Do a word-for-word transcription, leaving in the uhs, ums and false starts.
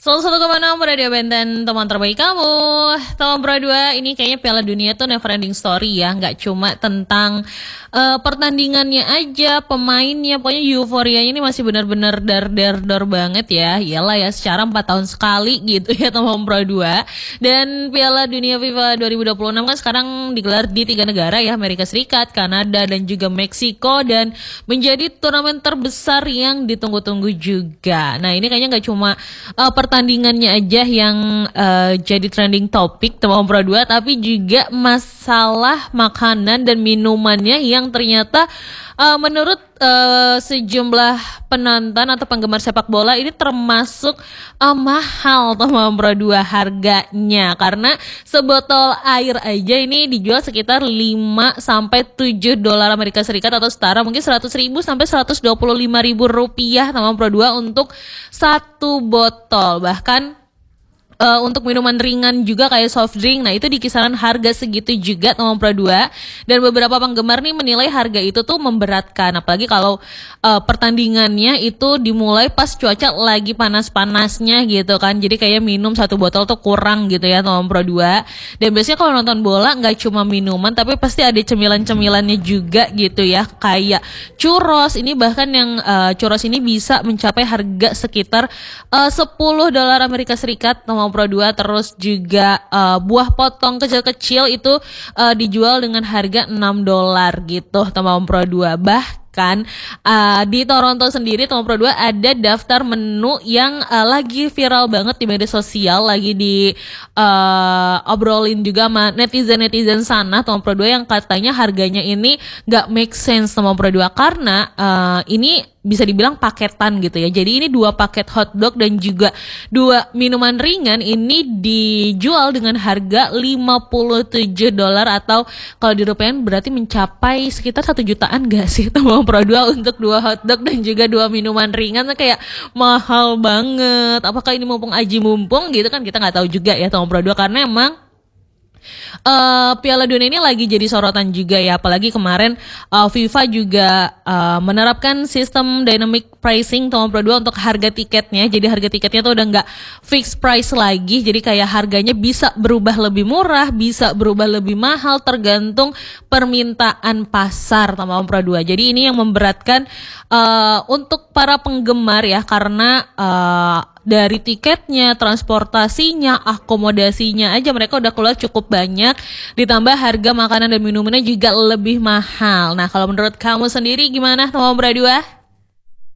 seratus satu koma enam Radio Benten, teman terbaik kamu. Teman berdua, ini kayaknya Piala Dunia tuh never ending story ya. Nggak cuma tentang uh, pertandingannya aja, pemainnya, pokoknya euforianya ini masih benar-benar dar-dar-dar banget ya. Iyalah ya, secara empat tahun sekali gitu ya teman berdua. Dan Piala Dunia FIFA dua ribu dua puluh enam kan sekarang digelar di tiga negara ya, Amerika Serikat, Kanada, dan juga Meksiko. Dan menjadi turnamen terbesar yang ditunggu-tunggu juga. Nah ini kayaknya nggak cuma uh, pertandingannya aja yang uh, jadi trending topik teman Pro dua, tapi juga masalah makanan dan minumannya yang ternyata uh, menurut uh, sejumlah penonton atau penggemar sepak bola ini termasuk uh, mahal teman Pro dua harganya, karena sebotol air aja ini dijual sekitar lima sampai tujuh dolar Amerika Serikat atau setara mungkin seratus ribu sampai seratus dua puluh lima ribu rupiah teman Pro dua untuk satu botol. Bahkan Uh, untuk minuman ringan juga kayak soft drink, nah itu di kisaran harga segitu juga teman Pro dua. Dan beberapa penggemar nih menilai harga itu tuh memberatkan, apalagi kalau uh, pertandingannya itu dimulai pas cuaca lagi panas-panasnya gitu kan. Jadi kayak minum satu botol tuh kurang gitu ya teman Pro dua. Dan biasanya kalau nonton bola nggak cuma minuman, tapi pasti ada cemilan-cemilannya juga gitu ya, kayak churros. Ini bahkan yang uh, churros ini bisa mencapai harga sekitar uh, sepuluh dolar Amerika Serikat teman Pro dua. Terus juga uh, buah potong kecil-kecil itu uh, dijual dengan harga enam dolar gitu teman Pro dua. Bahkan uh, di Toronto sendiri teman Pro dua ada daftar menu yang uh, lagi viral banget di media sosial, lagi di uh, obrolin juga sama netizen-netizen sana teman Pro dua, yang katanya harganya ini gak make sense teman Pro dua, karena uh, ini bisa dibilang paketan gitu ya. Jadi ini dua paket hotdog dan juga dua minuman ringan ini dijual dengan harga lima puluh tujuh dolar, atau kalau dirupiahin berarti mencapai sekitar satu jutaan gak sih teman Pro dua untuk dua hotdog dan juga dua minuman ringan. Kayak mahal banget. Apakah ini mumpung aji mumpung gitu kan, kita nggak tahu juga ya teman Pro dua, karena emang Uh, Piala Dunia ini lagi jadi sorotan juga ya, apalagi kemarin uh, FIFA juga uh, menerapkan sistem dynamic pricing teman Pro dua untuk harga tiketnya. Jadi harga tiketnya tuh udah nggak fixed price lagi, jadi kayak harganya bisa berubah lebih murah, bisa berubah lebih mahal tergantung permintaan pasar teman Pro dua. Jadi ini yang memberatkan uh, untuk para penggemar ya, karena uh, dari tiketnya, transportasinya, akomodasinya aja mereka udah keluar cukup banyak, ditambah harga makanan dan minumannya juga lebih mahal. Nah kalau menurut kamu sendiri gimana teman Pro dua?